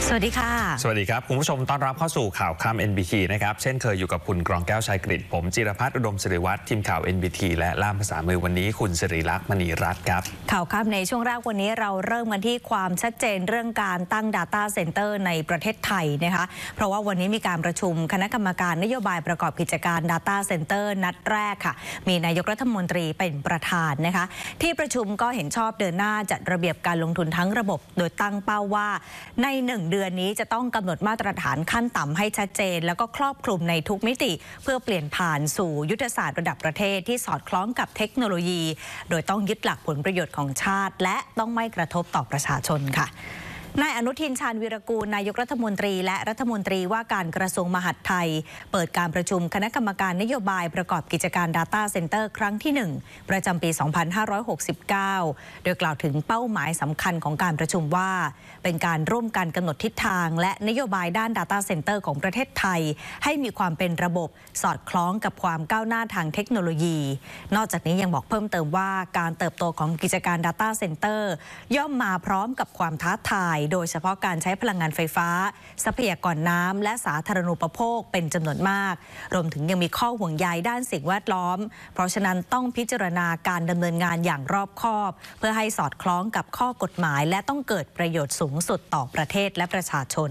สวัสดีค่ะสวัสดีครับคุณผู้ชมต้อนรับเข้าสู่ข่าวค่ำ NBT นะครับเช่นเคยอยู่กับคุณกรองแก้วชัยกฤษผมจิรพัฒน์อุดมศิริวัฒน์ทีมข่าว NBT และล่ามภาษามือวันนี้คุณสิริลักษณ์มณีรัตน์ครับข่าวค่ำในช่วงแรกวันนี้เราเริ่มกันที่ความชัดเจนเรื่องการตั้ง Data Center ในประเทศไทยนะคะเพราะว่าวันนี้มีการประชุมคณะกรรมการนโยบายประกอบกิจการ Data Center นัดแรกค่ะมีนายกรัฐมนตรีเป็นประธานนะคะที่ประชุมก็เห็นชอบเดินหน้าจัดระเบียบการลงทุนทั้งระบบโดยตั้งเป้าว่าใน1 เดือนนี้จะต้องกำหนดมาตรฐานขั้นต่ำให้ชัดเจนแล้วก็ครอบคลุมในทุกมิติเพื่อเปลี่ยนผ่านสู่ยุทธศาสตร์ระดับประเทศที่สอดคล้องกับเทคโนโลยีโดยต้องยึดหลักผลประโยชน์ของชาติและต้องไม่กระทบต่อประชาชนค่ะนายอนุทินชาญวีรกูลนายกรัฐมนตรีและรัฐมนตรีว่าการกระทรวงมหาดไทยเปิดการประชุมคณะกรรมการนโยบายประกอบกิจการ Data Center ครั้งที่ 1 ประจำปี 2569 โดยกล่าวถึงเป้าหมายสำคัญของการประชุมว่าเป็นการร่วมกันกำหนดทิศทางและนโยบายด้าน Data Center ของประเทศไทยให้มีความเป็นระบบสอดคล้องกับความก้าวหน้าทางเทคโนโลยีนอกจากนี้ยังบอกเพิ่มเติมว่าการเติบโตของกิจการ Data Center ย่อมมาพร้อมกับความท้าทายโดยเฉพาะการใช้พลังงานไฟฟ้าทรัพยากรน้ำและสาธารณูปโภคเป็นจำนวนมากรวมถึงยังมีข้อห่วงใยด้านสิ่งแวดล้อมเพราะฉะนั้นต้องพิจารณาการดำเนินงานอย่างรอบคอบเพื่อให้สอดคล้องกับข้อกฎหมายและต้องเกิดประโยชน์สูงสุดต่อประเทศและประชาชน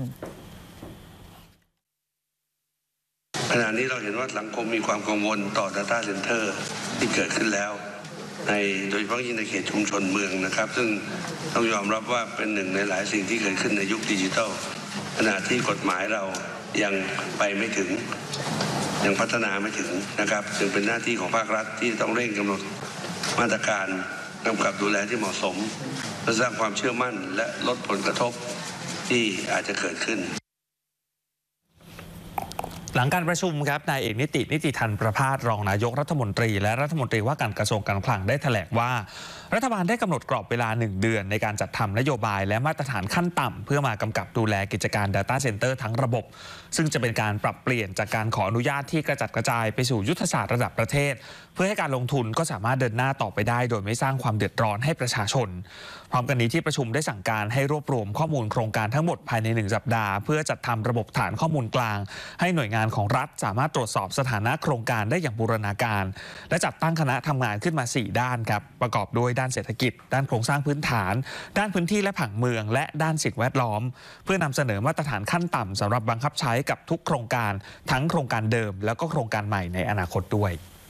ขณะนี้เราเห็นว่าสังคมมีความกังวลต่อ Data Center ที่เกิดขึ้นแล้วโดยเฉพาะยิ่งในเขตชุมชนเมืองนะครับซึ่งต้องยอมรับว่าเป็นหนึ่งในหลายสิ่งที่เกิดขึ้นในยุคดิจิทัลขณะที่กฎหมายเรายังไปไม่ถึงยังพัฒนาไม่ถึงนะครับจึงเป็นหน้าที่ของภาครัฐที่ต้องเร่งกำหนดมาตรการกำกับดูแลที่เหมาะสมเพื่อสร้างความเชื่อมั่นและลดผลกระทบที่อาจจะเกิดขึ้นหลังการประชุมครับนายเอกนิติธันประภาสรองนายกรัฐมนตรีและรัฐมนตรีว่าการกระทรวงการคลังได้แถลงว่ารัฐบาลได้กำหนดกรอบเวลา1 เดือนในการจัดทำนโยบายและมาตรฐานขั้นต่ำเพื่อมากำกับดูแลกิจการ Data Center ทั้งระบบซึ่งจะเป็นการปรับเปลี่ยนจากการขออนุญาตที่กระจัดกระจายไปสู่ยุทธศาสตร์ระดับประเทศเพื่อให้การลงทุนก็สามารถเดินหน้าต่อไปได้โดยไม่สร้างความเดือดร้อนให้ประชาชนพร้อมกันนี้ที่ประชุมได้สั่งการให้รวบรวมข้อมูลโครงการทั้งหมดภายใน1 สัปดาห์เพื่อจัดทำระบบฐานข้อมูลกลางให้หน่วยงานของรัฐสามารถตรวจสอบสถานะโครงการได้อย่างบูรณาการและจัดตั้งคณะทำงานขึ้นมา4 ด้านครับประกอบด้วยด้านเศรษฐกิจด้านโครงสร้างพื้นฐานด้านพื้นที่และผังเมืองและด้านสิ่งแวดล้อมเพื่อนำเสนอมาตรฐานขั้นต่ำสำหรับบังคับใช้กับทุกโครงการทั้งโครงการเดิมแล้วก็โครงการใหม่ในอนาคตด้วย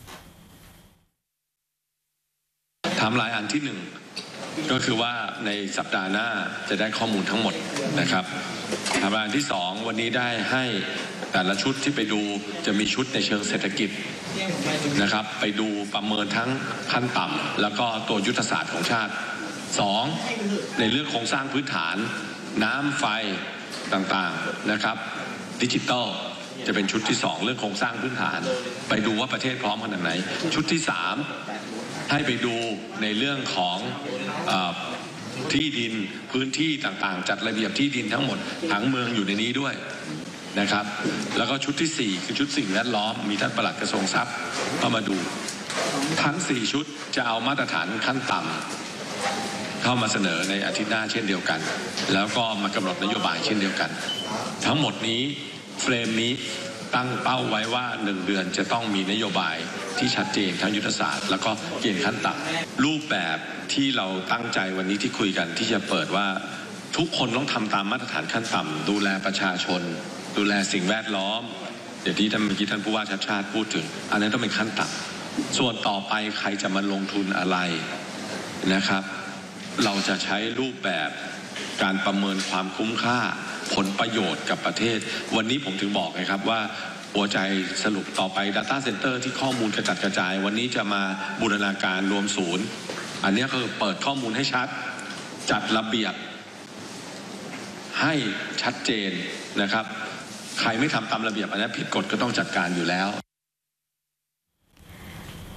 ไทม์ไลน์อันที่1ก็คือว่าในสัปดาห์หน้าจะได้ข้อมูลทั้งหมดนะครับไทม์ไลน์ที่2วันนี้ได้ให้แต่ละชุดที่ไปดูจะมีชุดในเชิงเศรษฐกิจนะครับไปดูประเมินทั้งขั้นต่ำแล้วก็ตัวยุทธศาสตร์ของชาติ2ในเรื่องโครงสร้างพื้นฐานน้ำไฟต่างๆนะครับดิจิตอลจะเป็นชุดที่2เรื่องโครงสร้างพื้นฐานไปดูว่าประเทศพร้อมขนาดไหนชุดที่3ให้ไปดูในเรื่องของที่ดินพื้นที่ต่างๆจัดระเบียบที่ดินทั้งหมดผังเมืองอยู่ในนี้ด้วยนะครับแล้วก็ชุดที่4คือชุดสิ่งแวดล้อมมีท่านปลัดกระทรวงทรัพย์เข้ามาดูทั้ง4ชุดจะเอามาตรฐานขั้นต่ำเข้ามาเสนอในอาทิตย์หน้าเช่นเดียวกันแล้วก็มากำหนดนโยบายเช่นเดียวกันทั้งหมดนี้เฟรมนี้ตั้งเป้าไว้ว่า1 เดือนจะต้องมีนโยบายที่ชัดเจนทั้งยุทธศาสตร์แล้วก็เกณฑ์ขั้นต่ำรูปแบบที่เราตั้งใจวันนี้ที่คุยกันที่จะเปิดว่าทุกคนต้องทำตามมาตรฐานขั้นต่ำดูแลประชาชนดูแลสิ่งแวดล้อมอย่างที่เมื่อกี้ท่านผู้ว่าชัดชาติพูดถึงอันนั้นต้องเป็นขั้นต่ำส่วนต่อไปใครจะมาลงทุนอะไรนะครับเราจะใช้รูปแบบการประเมินความคุ้มค่าผลประโยชน์กับประเทศวันนี้ผมถึงบอกไงครับว่าหัวใจสรุปต่อไป Data Center ที่ข้อมูลกระจัดกระจายวันนี้จะมาบูรณาการรวมศูนย์อันนี้คือเปิดข้อมูลให้ชัดจัดระเบียบให้ชัดเจนนะครับใครไม่ทำตามระเบียบอันนี้ผิดกฎก็ต้องจัดการอยู่แล้ว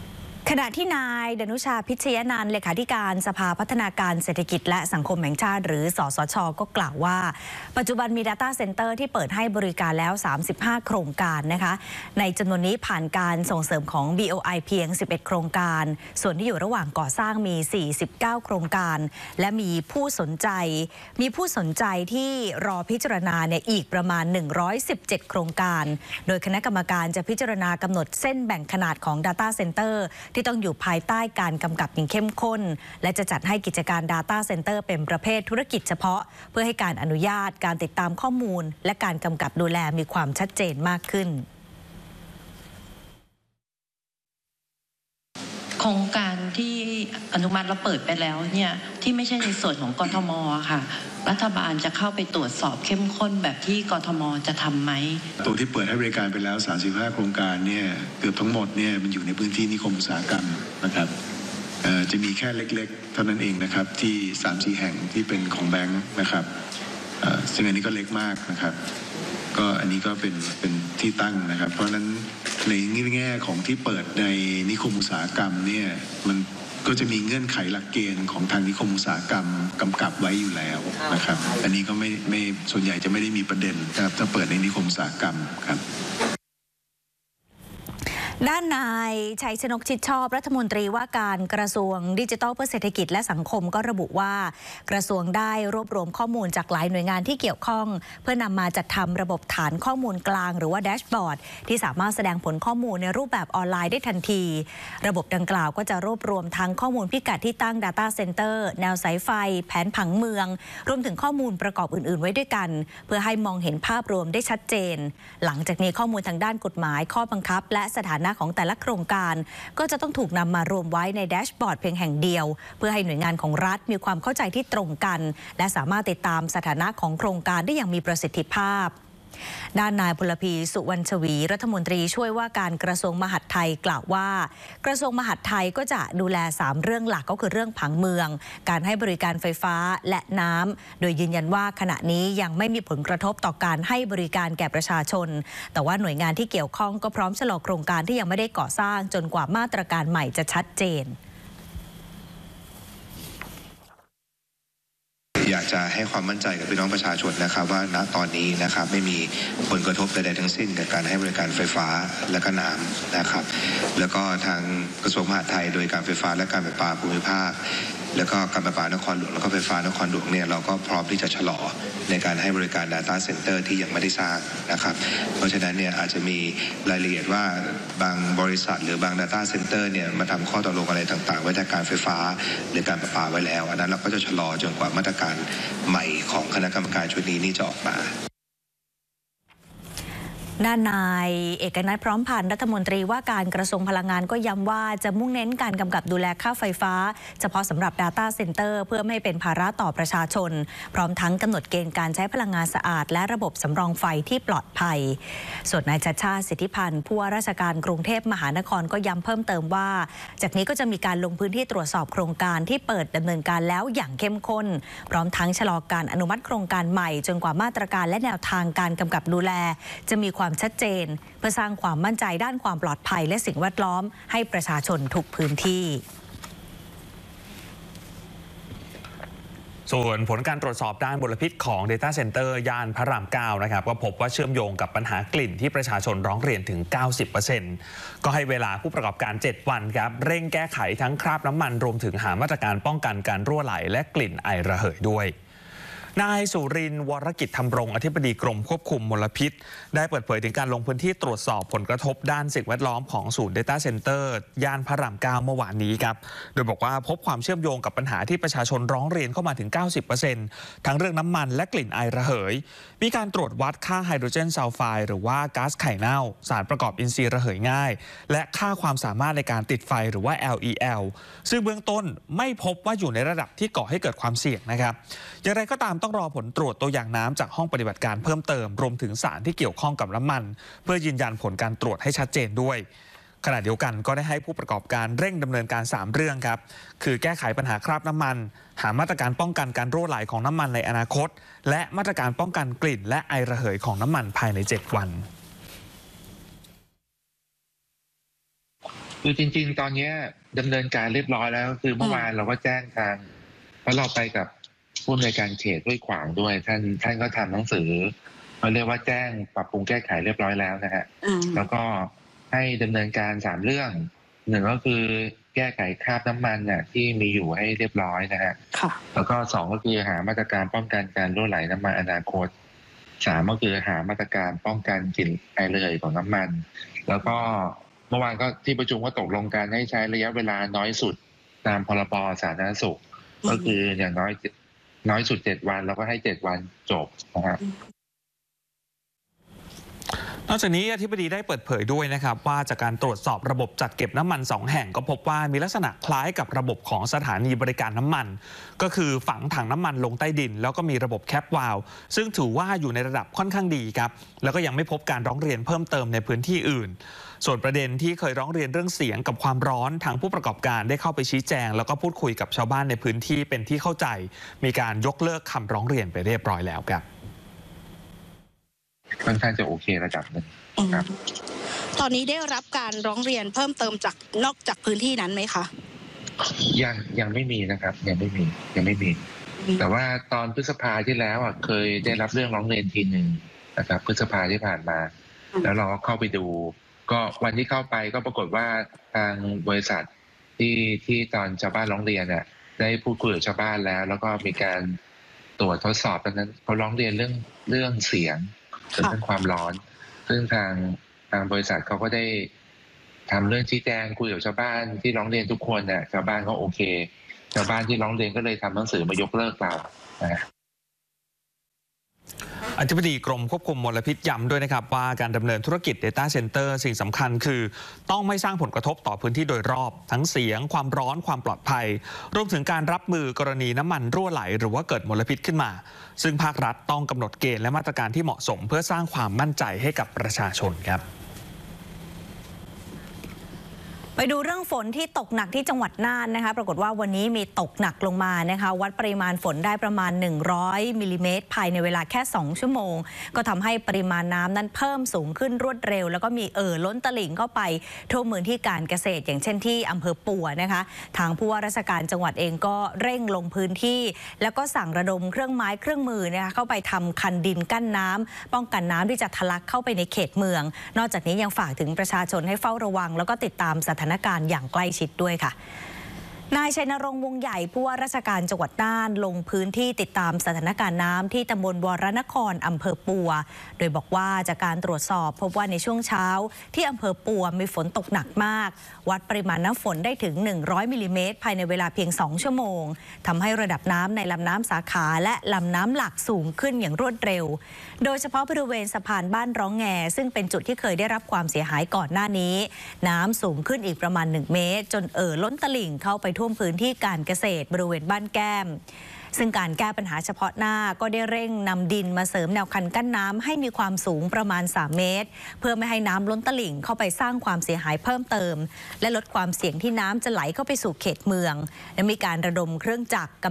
ขณะที่นายดนุชาพิชยนันท์เลขาธิการสภาพัฒนาการเศรษฐกิจและสังคมแห่งชาติหรือสสช.ก็กล่าวว่าปัจจุบันมี Data Center ที่เปิดให้บริการแล้ว35โครงการนะคะในจำนวนนี้ผ่านการส่งเสริมของ BOI เพียง11โครงการส่วนที่อยู่ระหว่างก่อสร้างมี49โครงการและมีผู้สนใจที่รอพิจารณาเนี่ยอีกประมาณ117โครงการโดยคณะกรรมการจะพิจารณากำหนดเส้นแบ่งขนาดของ Data Center ที่ต้องอยู่ภายใต้การกำกับอย่างเข้มข้นและจะจัดให้กิจการ Data Center เป็นประเภทธุรกิจเฉพาะเพื่อให้การอนุญาตการติดตามข้อมูลและการกำกับดูแลมีความชัดเจนมากขึ้นโครงการที่อนุมัติแล้วเปิดไปแล้วเนี่ยที่ไม่ใช่ในส่วนของกทม.ค่ะรัฐบาลจะเข้าไปตรวจสอบเข้มข้นแบบที่กทม.จะทำไหมตัวที่เปิดให้บริการไปแล้ว35โครงการเนี่ยเกือบทั้งหมดเนี่ยมันอยู่ในพื้นที่นิคมอุตสาหกรรมนะครับจะมีแค่เล็กๆเท่านั้นเองนะครับที่3-4 แห่งที่เป็นของแบงค์นะครับซึ่งอันนี้ก็เล็กมากนะครับก็อันนี้ก็เป็นที่ตั้งนะครับเพราะฉะนั้นในแง่ของที่เปิดในนิคมอุตสาหกรรมเนี่ยมันก็จะมีเงื่อนไขหลักเกณฑ์ของทางนิคมอุตสาหกรรมกำกับไว้อยู่แล้วนะครับอันนี้ก็ไม่ส่วนใหญ่จะไม่ได้มีประเด็นนะครับถ้าเปิดในนิคมอุตสาหกรรมครับด้านนายชัยชนกชิดชอบรัฐมนตรีว่าการกระทรวงดิจิทัลเพื่อเศรษฐกิจและสังคมก็ระบุว่ากระทรวงได้รวบรวมข้อมูลจากหลายหน่วยงานที่เกี่ยวข้องเพื่อนำมาจัดทำระบบฐานข้อมูลกลางหรือว่าแดชบอร์ดที่สามารถแสดงผลข้อมูลในรูปแบบออนไลน์ได้ทันทีระบบดังกล่าวก็จะรวบรวมทั้งข้อมูลพิกัดที่ตั้ง Data Center แนวสายไฟแผนผังเมืองรวมถึงข้อมูลประกอบอื่นๆไว้ด้วยกันเพื่อให้มองเห็นภาพรวมได้ชัดเจนหลังจากนี้ข้อมูลทางด้านกฎหมายข้อบังคับและสถานะของแต่ละโครงการก็จะต้องถูกนำมารวมไว้ในแดชบอร์ดเพียงแห่งเดียวเพื่อให้หน่วยงานของรัฐมีความเข้าใจที่ตรงกันและสามารถติดตามสถานะของโครงการได้อย่างมีประสิทธิภาพด้านนายพลพีสุวรรณชวีรัฐมนตรีช่วยว่าการกระทรวงมหาดไทยกล่าวว่ากระทรวงมหาดไทยก็จะดูแล3เรื่องหลักก็คือเรื่องผังเมืองการให้บริการไฟฟ้าและน้ำโดยยืนยันว่าขณะนี้ยังไม่มีผลกระทบต่อการให้บริการแก่ประชาชนแต่ว่าหน่วยงานที่เกี่ยวข้องก็พร้อมชะลอโครงการที่ยังไม่ได้ก่อสร้างจนกว่ามาตรการใหม่จะชัดเจนอยากจะให้ความมั่นใจกับพี่น้องประชาชนนะครับว่าณตอนนี้นะครับไม่มีผลกระทบใดๆทั้งสิ้นกับการให้บริการไฟฟ้าและก็น้ำนะครับแล้วก็ทางกระทรวงมหาดไทยโดยการไฟฟ้าและการประปาภูมิภาคแล้วก็การประปานครหลวงแล้วก็ไฟฟ้านครหลวงเนี่ยเราก็พร้อมที่จะชะลอในการให้บริการ Data Center ที่ยังไม่ได้สร้างนะครับเพราะฉะนั้นเนี่ยอาจจะมีรายละเอียดว่าบางบริษัทหรือบาง Data Center เนี่ยมาทำข้อตกลงอะไรต่างๆไว้จากการไฟฟ้าหรือการประปาไว้แล้วอันนั้นเราก็จะชะลอจนกว่ามาตรการใหม่ของคณะกรรมการชุดนี้นี่จะออกมาด้านนายเอกนัทพร้อมพันธ์รัฐมนตรีว่าการกระทรวงพลังงานก็ย้ำว่าจะมุ่งเน้นการกำกับดูแลค่าไฟฟ้าเฉพาะสำหรับ Data Center เพื่อไม่ให้เป็นภาระต่อประชาชนพร้อมทั้งกำหนดเกณฑ์การใช้พลังงานสะอาดและระบบสำรองไฟที่ปลอดภัยส่วนนายชัชชาติสิทธิพันธ์ผู้ว่าราชการกรุงเทพมหานครก็ย้ำเพิ่มเติมว่าจากนี้ก็จะมีการลงพื้นที่ตรวจสอบโครงการที่เปิดดำเนินการแล้วอย่างเข้มข้นพร้อมทั้งชะลอการอนุมัติโครงการใหม่จนกว่ามาตรการและแนวทางการกำกับดูแลจะมีความชัดเจนเพื่อสร้างความมั่นใจด้านความปลอดภัยและสิ่งแวดล้อมให้ประชาชนทุกพื้นที่ส่วนผลการตรวจสอบด้านมลพิษของ Data Center ย่านพระราม 9 นะครับก็พบว่าเชื่อมโยงกับปัญหากลิ่นที่ประชาชนร้องเรียนถึง 90% ก็ให้เวลาผู้ประกอบการ 7 วันครับเร่งแก้ไขทั้งคราบน้ำมันรวมถึงหามาตรการป้องกันการรั่วไหลและกลิ่นไอระเหยด้วยนายสุรินทร์วรกิจธรรมรงค์อธิบดีกรมควบคุมมลพิษได้เปิดเผยถึงการลงพื้นที่ตรวจสอบผลกระทบด้านสิ่งแวดล้อมของศูนย์ Data Center ย่านพระราม 9 เมื่อวานนี้ครับโดยบอกว่าพบความเชื่อมโยงกับปัญหาที่ประชาชนร้องเรียนเข้ามาถึง 90% ทั้งเรื่องน้ำมันและกลิ่นไอระเหยมีการตรวจวัดค่าไฮโดรเจนซัลไฟด์หรือว่าก๊าซไข่เน่าสารประกอบอินทรีย์ระเหยง่ายและค่าความสามารถในการติดไฟหรือว่า LEL ซึ่งเบื้องต้นไม่พบว่าอยู่ในระดับที่ก่อให้เกิดความเสี่ยงนะครับอย่างไรก็ตามต้องรอผลตรวจตัวอย่างน้ำจากห้องปฏิบัติการเพิ่มเติมรวมถึงสารที่เกี่ยวข้องกับน้ำมันเพื่อยืนยันผลการตรวจให้ชัดเจนด้วยขณะเดียวกันก็ได้ให้ผู้ประกอบการเร่งดำเนินการ3เรื่องครับคือแก้ไขปัญหาคราบน้ำมันหามาตรการป้องกันการรั่วไหลของน้ำมันในอนาคตและมาตรการป้องกันกลิ่นและไอระเหยของน้ำมันภายใน7 วันคือจริงๆตอนนี้ดำเนินการเรียบร้อยแล้วคือเมื่อวานเราก็แจ้งทางเพราะเราไปกับผู้อำนวยการเขตห้วยขวางด้วยท่านก็ทำหนังสือเขาเรียกว่าแจ้งปรับปรุงแก้ไขเรียบร้อยแล้วนะฮะแล้วก็ให้ดำเนินการ3เรื่องหนึ่งก็คือแก้ไขคราบน้ำมันเนี่ยที่มีอยู่ให้เรียบร้อยนะฮะแล้วก็2ก็คือหามาตรการป้องกันการรั่วไหลน้ำมันอนาคต3ก็คือหามาตรการป้องกันกลิ่นไอระเหยของน้ำมันแล้วก็เมื่อวานก็ที่ประชุมก็ตกลงกันให้ใช้ระยะเวลาน้อยสุดตามพรบสาธารณสุขก็คืออย่างน้อยสุด7วันแล้วก็ให้7วันจบนะครับนอกจากนี้อธิบดีได้เปิดเผยด้วยนะครับว่าจากการตรวจสอบระบบจัดเก็บน้ำมัน2แห่งก็พบว่ามีลักษณะคล้ายกับระบบของสถานีบริการน้ำมันก็คือฝังถังน้ำมันลงใต้ดินแล้วก็มีระบบแคปวาล์วซึ่งถือว่าอยู่ในระดับค่อนข้างดีครับแล้วก็ยังไม่พบการร้องเรียนเพิ่มเติมในพื้นที่อื่นส่วนประเด็นที่เคยร้องเรียนเรื่องเสียงกับความร้อนทางผู้ประกอบการได้เข้าไปชี้แจงแล้วก็พูดคุยกับชาวบ้านในพื้นที่เป็นที่เข้าใจมีการยกเลิกคำร้องเรียนไปเรียบร้อยแล้วครับค่อนข้างจะโอเคระดับหนึ่งครับตอนนี้ได้รับการร้องเรียนเพิ่มเติมจากนอกจากพื้นที่นั้นไหมคะยังไม่มีนะครับยังไม่มีแต่ว่าตอนพฤษภาที่แล้วเคยได้รับเรื่องร้องเรียนทีหนึ่งนะครับพฤษภาที่ผ่านมาแล้วเราก็เข้าไปดูก็วันที่เข้าไปก็ปรากฏว่าทางบริษัทที่ตอนชาวบ้านร้องเรียนเนี่ยได้พูดคุยกับชาวบ้านแล้วก็มีการตรวจทดสอบตอนนั้นเขาร้องเรียนเรื่องเสียงเรื่องความร้อนซึ่งทางบริษัทเขาก็ได้ทำเรื่องชี้แจงคุยกับชาวบ้านที่ร้องเรียนทุกคนเนี่ยชาวบ้านก็โอเคชาวบ้านที่ร้องเรียนก็เลยทำหนังสือมายกเลิกเราอธิบดีกรมควบคุมมลพิษย้ำด้วยนะครับว่าการดำเนินธุรกิจ Data Center สิ่งสำคัญคือต้องไม่สร้างผลกระทบต่อพื้นที่โดยรอบทั้งเสียงความร้อนความปลอดภัยรวมถึงการรับมือกรณีน้ำมันรั่วไหลหรือว่าเกิดมลพิษขึ้นมาซึ่งภาครัฐต้องกำหนดเกณฑ์และมาตรการที่เหมาะสมเพื่อสร้างความมั่นใจให้กับประชาชนครับไปดูเรื่องฝนที่ตกหนักที่จังหวัดน่านนะคะปรากฏว่าวันนี้มีตกหนักลงมานะคะวัดปริมาณฝนได้ประมาณ100มิลลิเมตรภายในเวลาแค่2ชั่วโมงก็ทำให้ปริมาณน้ำนั้นเพิ่มสูงขึ้นรวดเร็วแล้วก็มีล้นตลิ่งเข้าไปท่วมพื้นที่การเกษตรอย่างเช่นที่อำเภอปัวนะคะทางผู้ว่าราชการจังหวัดเองก็เร่งลงพื้นที่แล้วก็สั่งระดมเครื่องไม้เครื่องมือนะคะเข้าไปทำคันดินกั้นน้ำป้องกันน้ำที่จะทะลักเข้าไปในเขตเมืองนอกจากนี้ยังฝากถึงประชาชนให้เฝ้าระวังแล้วก็ติดตามสถานการณ์อย่างใกล้ชิดด้วยค่ะนายชัยนรงค์วงใหญ่ผู้ว่าราชการจังหวัดน่านลงพื้นที่ติดตามสถานการณ์น้ำที่ตำบลวรนครอำเภอปัวโดยบอกว่าจากการตรวจสอบพบว่าในช่วงเช้าที่อำเภอปัวมีฝนตกหนักมากวัดปริมาณน้ำฝนได้ถึง100มิลลิเมตรภายในเวลาเพียง2ชั่วโมงทำให้ระดับน้ำในลำน้ำสาขาและลำน้ำหลักสูงขึ้นอย่างรวดเร็วโดยเฉพาะบริเวณสะพานบ้านร้องแงซึ่งเป็นจุดที่เคยได้รับความเสียหายก่อนหน้านี้น้ำสูงขึ้นอีกประมาณ1เมตรจนล้นตลิ่งเข้าไปท่วมพื้นที่การเกษตรบริเวณบ้านแก้มซึ่งการแก้ปัญหาเฉพาะหน้าก็ได้เร่งนำดินมาเสริมแนวคันกั้นน้ำให้มีความสูงประมาณ3เมตรเพื่อไม่ให้น้ำล้นตลิ่งเข้าไปสร้างความเสียหายเพิ่มเติมและลดความเสี่ยงที่น้ำจะไหลเข้าไปสู่เขตเมืองและมีการระดมเครื่องจักร